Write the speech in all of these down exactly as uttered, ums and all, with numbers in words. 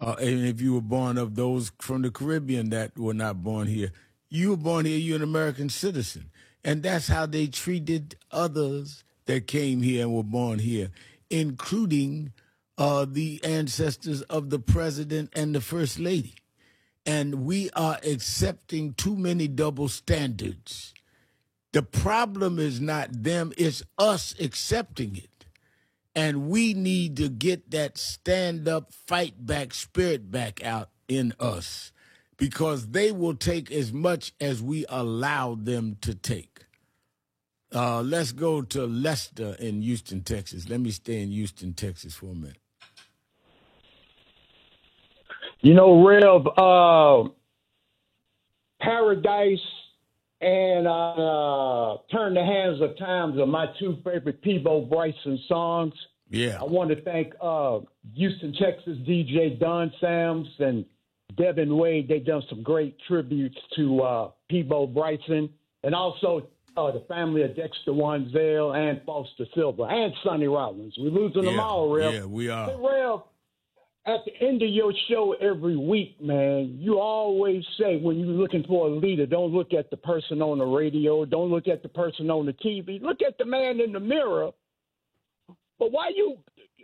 Uh, and if you were born of those from the Caribbean that were not born here, you were born here, you're an American citizen. And that's how they treated others that came here and were born here, including uh, the ancestors of the president and the first lady. And we are accepting too many double standards. The problem is not them, it's us accepting it. And we need to get that stand-up, fight-back spirit back out in us because they will take as much as we allow them to take. Uh, let's go to Lester in Houston, Texas. Let me stay in Houston, Texas for a minute. You know, Rev, uh, Paradise and uh, Turn the Hands of Times are my two favorite Peabo Bryson songs. Yeah. I want to thank uh, Houston, Texas D J Don Sams and Devin Wade. They've done some great tributes to uh, Peabo Bryson and also uh, the family of Dexter Wanzel and Foster Silver and Sonny Rollins. We're losing yeah. them all, Rev. Yeah, we are. Hey, Rev, at the end of your show every week, man, you always say when you're looking for a leader, don't look at the person on the radio, don't look at the person on the T V, look at the man in the mirror. But why you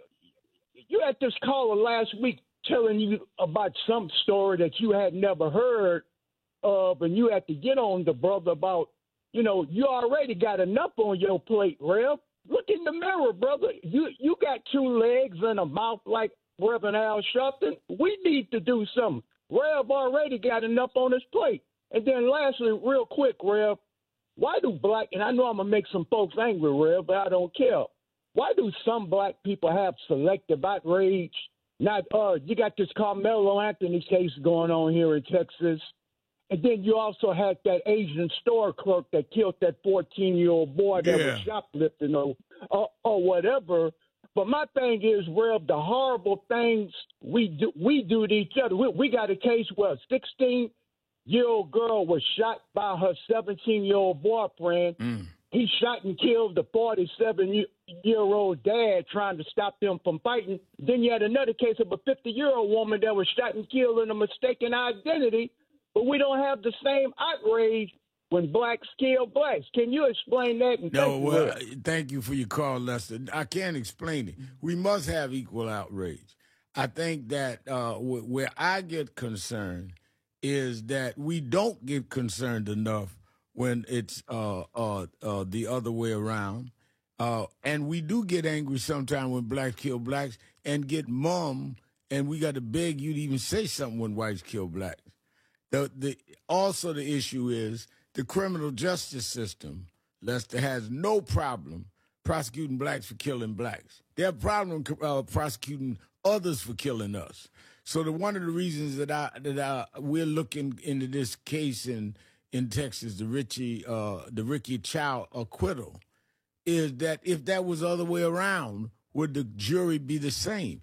you had this caller last week telling you about some story that you had never heard of, and you had to get on the brother about, you know, you already got enough on your plate, Rev. Look in the mirror, brother. You you got two legs and a mouth like Reverend Al Sharpton. We need to do something. Rev already got enough on his plate. And then lastly, real quick, Rev, why do black, and I know I'm going to make some folks angry, Rev, but I don't care. Why do some black people have selective outrage? Not, uh, you got this Carmelo Anthony case going on here in Texas. And then you also had that Asian store clerk that killed that fourteen-year-old boy that yeah. was shoplifting or, or, or whatever. But my thing is, Rev, the horrible things we do, we do to each other. We, we got a case where a sixteen-year-old girl was shot by her seventeen-year-old boyfriend. Mm. He shot and killed the forty-seven-year-old dad trying to stop them from fighting. Then you had another case of a fifty-year-old woman that was shot and killed in a mistaken identity. But we don't have the same outrage when blacks kill blacks. Can you explain that? And no, thank well, you, thank you for your call, Lester. I can't explain it. We must have equal outrage. I think that uh, w- where I get concerned is that we don't get concerned enough when it's uh, uh, uh, the other way around. Uh, and we do get angry sometimes when blacks kill blacks and get mum, and we got to beg you to even say something when whites kill blacks. The, the, also the issue is the criminal justice system, Lester, has no problem prosecuting blacks for killing blacks. They have a problem uh, prosecuting others for killing us. So the, one of the reasons that I that I, we're looking into this case in in Texas, the Richie uh, the Ricky Chow acquittal, is that if that was the other way around, would the jury be the same?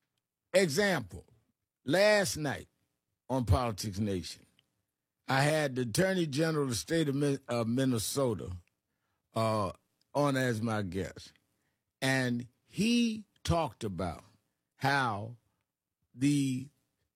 Example, last night on Politics Nation, I had the Attorney General of the state of Min- uh, Minnesota uh, on as my guest. And he talked about how the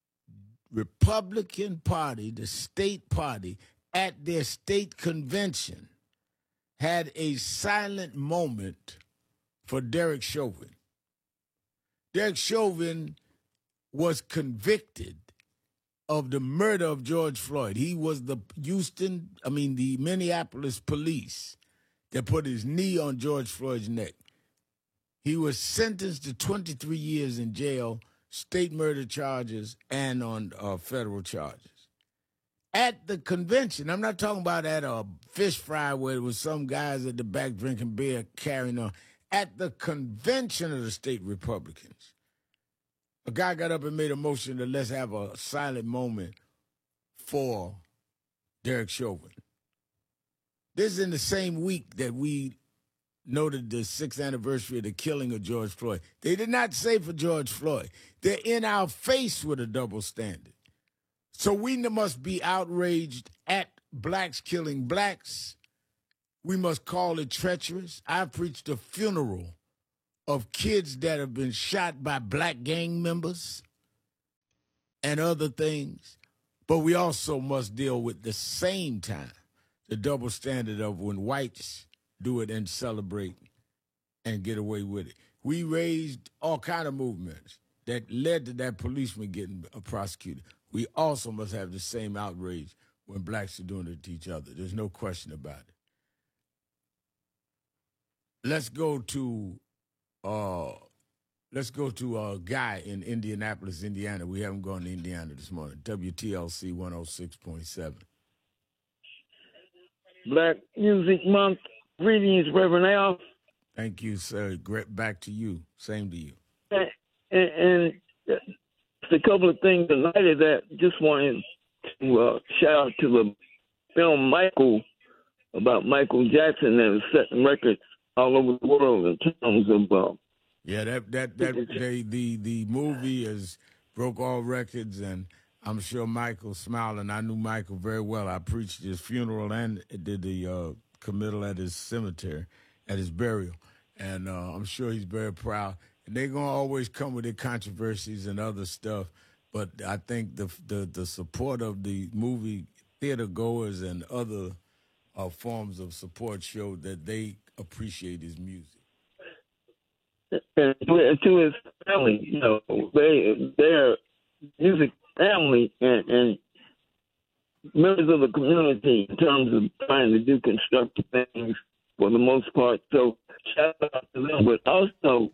Republican Party, the state party, at their state convention had a silent moment for Derek Chauvin. Derek Chauvin was convicted of the murder of George Floyd. He was the Houston, I mean, the Minneapolis police that put his knee on George Floyd's neck. He was sentenced to twenty-three years in jail, state murder charges, and on uh, federal charges. At the convention, I'm not talking about at a fish fry where there was some guys at the back drinking beer, carrying on. At the convention of the state Republicans, a guy got up and made a motion that let's have a silent moment for Derek Chauvin. This is in the same week that we noted the sixth anniversary of the killing of George Floyd. They did not say for George Floyd. They're in our face with a double standard. So we must be outraged at blacks killing blacks. We must call it treacherous. I preached a funeral of kids that have been shot by black gang members. and other things, but we also must deal with the same time the double standard of when whites do it and celebrate and get away with it. We raised all kind of movements that led to that policeman getting prosecuted. We also must have the same outrage when blacks are doing it to each other. There's no question about it. Let's go to uh, let's go to a guy in Indianapolis, Indiana. We haven't gone to Indiana this morning. W T L C one oh six point seven. Black Music Month. Greetings, Reverend Al. Thank you, sir. Great. Back to you. Same to you. And, and, and a couple of things tonight is that just wanted to uh, shout out to the film Michael about Michael Jackson that was setting records all over the world in terms of. Uh, yeah, that that that they, the the movie has broke all records, and I'm sure Michael's smiling. I knew Michael very well. I preached his funeral and did the uh, committal at his cemetery, at his burial, and uh, I'm sure he's very proud. And they're gonna always come with their controversies and other stuff, but I think the the, the support of the movie theater goers and other uh, forms of support showed that they appreciate his music. And to his family, you know, they they're music family and, and members of the community in terms of trying to do constructive things for the most part. So shout out to them, but also.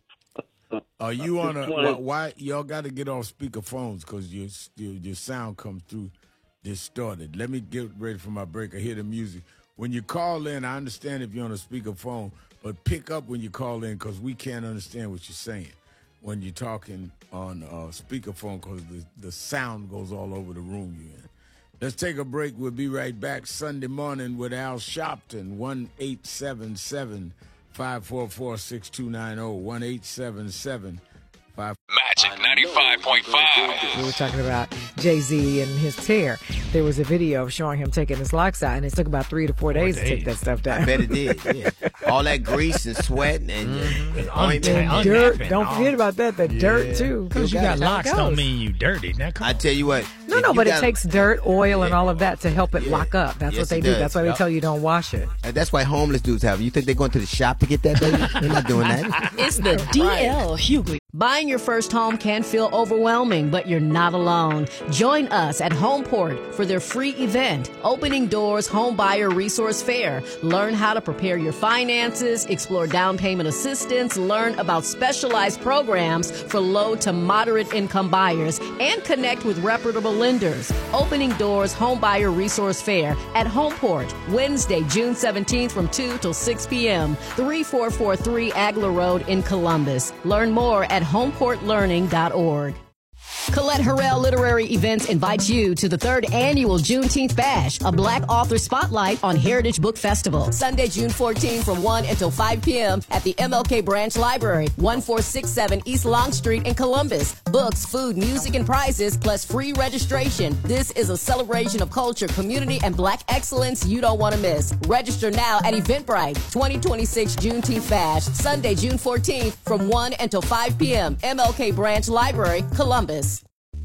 Are you on a why, why y'all got to get off speakerphones because your, your your sound comes through distorted. Let me get ready for my break. I hear the music. When you call in, I understand if you're on a speakerphone, but pick up when you call in because we can't understand what you're saying when you're talking on uh, speakerphone because the, the sound goes all over the room you're in. Let's take a break. We'll be right back Sunday morning with Al Sharpton, one eight seven seven five four four, six two nine zero, one eight seven seven five. Magic ninety-five point five. We were talking about Jay-Z and his tear. There was a video of showing him taking his locks out, and it took about three to four, four days, days to take that stuff down. I bet it did, yeah. All that grease and sweat and, mm-hmm. and, and, and dirt. Don't forget about that, the yeah. dirt, too. Because you got locks don't mean you dirty. Now, I tell you what. No, no, but it takes dirt, oil, and all of that to help it yeah. lock up. That's yes, what they do. Does. That's why they yep. tell you don't wash it. And that's why homeless dudes have it. You think they're going to the shop to get that, baby? They're not doing that. It's the D L Hughley. Buying your first home can feel overwhelming, but you're not alone. Join us at Homeport for their free event, Opening Doors Home Buyer Resource Fair. Learn how to prepare your finances, explore down payment assistance, learn about specialized programs for low to moderate income buyers, and connect with reputable lenders. Opening Doors Home Buyer Resource Fair at Homeport, Wednesday, June seventeenth from two till six p.m., thirty-four forty-three Agler Road in Columbus. Learn more at homeport learning dot org. Colette Harrell Literary Events invites you to the third annual Juneteenth Bash, a Black author spotlight on Heritage Book Festival. Sunday, June fourteenth from one until five p.m. at the M L K Branch Library, one four six seven East Long Street in Columbus. Books, food, music, and prizes, plus free registration. This is a celebration of culture, community, and Black excellence you don't want to miss. Register now at Eventbrite. twenty twenty-six Juneteenth Bash, Sunday, June fourteenth from one until five p.m. M L K Branch Library, Columbus.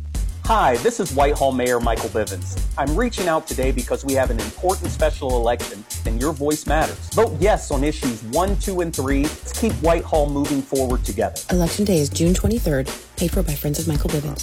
Hi, this is Whitehall Mayor Michael Bivens. I'm reaching out today because we have an important special election and your voice matters. Vote yes on issues one, two, and three. Let's keep Whitehall moving forward together. Election day is June twenty-third, paid for by Friends of Michael Bivens.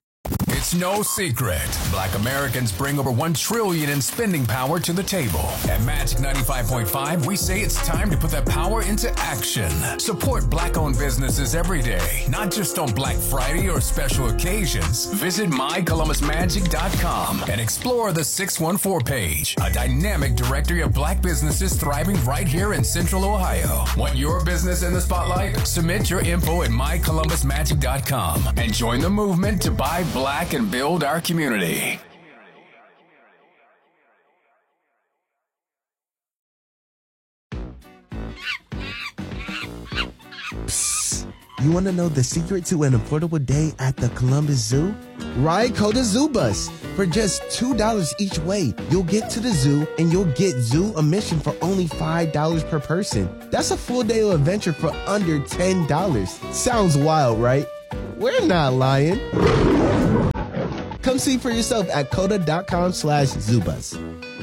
It's no secret. Black Americans bring over one trillion dollars in spending power to the table. At Magic ninety-five point five, we say it's time to put that power into action. Support Black-owned businesses every day, not just on Black Friday or special occasions. Visit my columbus magic dot com and explore the six one four page, a dynamic directory of Black businesses thriving right here in Central Ohio. Want your business in the spotlight? Submit your info at my columbus magic dot com and join the movement to buy Black and build our community. Psst. You want to know the secret to an affordable day at the Columbus Zoo? Ride Coda Zoo Bus. For just two dollars each way, you'll get to the zoo and you'll get zoo admission for only five dollars per person. That's a full day of adventure for under ten dollars. Sounds wild, right? We're not lying. Come see for yourself at coda.com slash Zubas.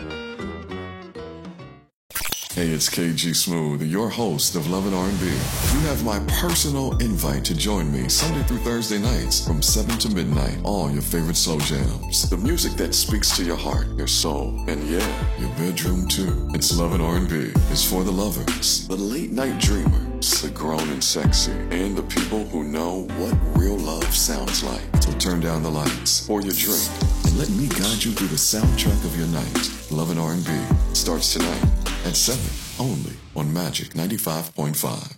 Hey, it's K G Smooth, your host of Love and R and B. You have my personal invite to join me Sunday through Thursday nights from seven to midnight. All your favorite slow jams. The music that speaks to your heart, your soul, and yeah, your bedroom too. It's Love and R and B. It's for the lovers, the late night dreamers, the grown and sexy, and the people who know what real love sounds like. So turn down the lights, pour your drink, and let me guide you through the soundtrack of your night. Love and R and B starts tonight at seven, only on Magic ninety-five point five.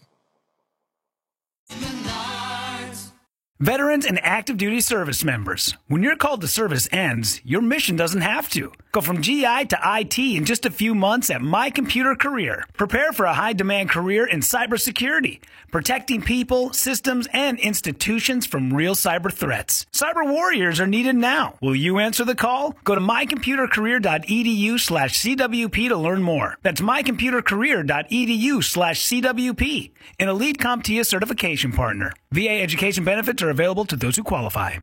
Veterans and active duty service members, when your call to service ends, your mission doesn't have to. Go from G I to I T in just a few months at My Computer Career. Prepare for a high-demand career in cybersecurity, protecting people, systems, and institutions from real cyber threats. Cyber warriors are needed now. Will you answer the call? Go to mycomputercareer.edu slash CWP to learn more. That's mycomputercareer.edu slash CWP, an Elite CompTIA certification partner. V A education benefits are available to those who qualify.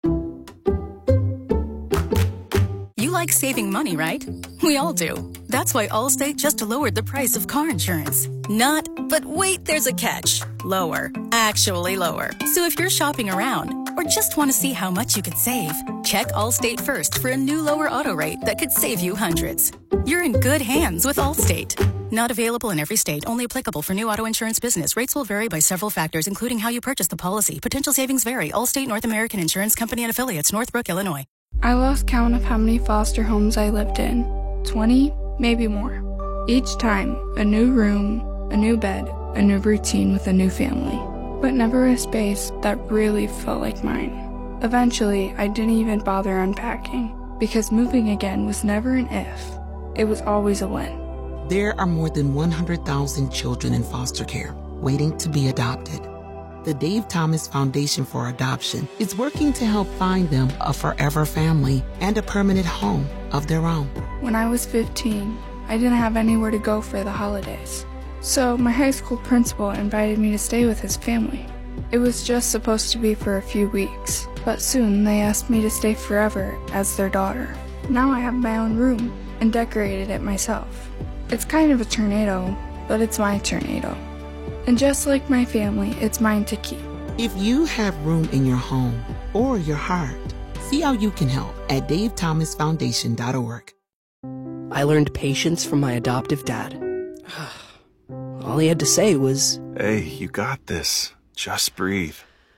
You like saving money, right? We all do. That's why Allstate just lowered the price of car insurance. Not, but wait, there's a catch. Lower. Actually lower. So if you're shopping around or just want to see how much you could save, check Allstate first for a new lower auto rate that could save you hundreds. You're in good hands with Allstate. Not available in every state. Only applicable for new auto insurance business. Rates will vary by several factors, including how you purchase the policy. Potential savings vary. Allstate North American Insurance Company and affiliates. Northbrook, Illinois. I lost count of how many foster homes I lived in. twenty, maybe more. Each time, a new room, a new bed, a new routine with a new family. But never a space that really felt like mine. Eventually, I didn't even bother unpacking, because moving again was never an if. It was always a when. There are more than one hundred thousand children in foster care waiting to be adopted. The Dave Thomas Foundation for Adoption is working to help find them a forever family and a permanent home of their own. When I was fifteen, I didn't have anywhere to go for the holidays. So my high school principal invited me to stay with his family. It was just supposed to be for a few weeks, but soon they asked me to stay forever as their daughter. Now I have my own room and decorated it myself. It's kind of a tornado, but it's my tornado. And just like my family, it's mine to keep. If you have room in your home or your heart, see how you can help at dave thomas foundation dot org. I learned patience from my adoptive dad. All he had to say was, "Hey, you got this. Just breathe."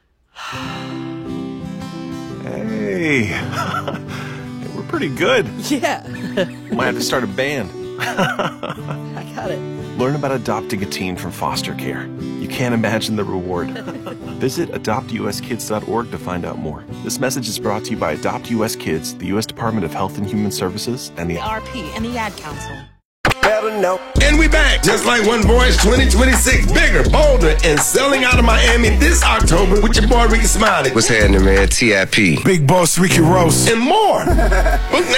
Hey, we're pretty good. Yeah. Might have to start a band. I got it. Learn about adopting a teen from foster care. You can't imagine the reward. Visit adopt u s kids dot org to find out more. This message is brought to you by Adopt U S Kids, the U S Department of Health and Human Services, and the the R P and the Ad Council. Better know. And we back, just like One Voice twenty twenty-six, bigger, bolder, and selling out of Miami this October with your boy Ricky Smiley. What's happening, man? T I P. Big Boss Ricky Ross. And more.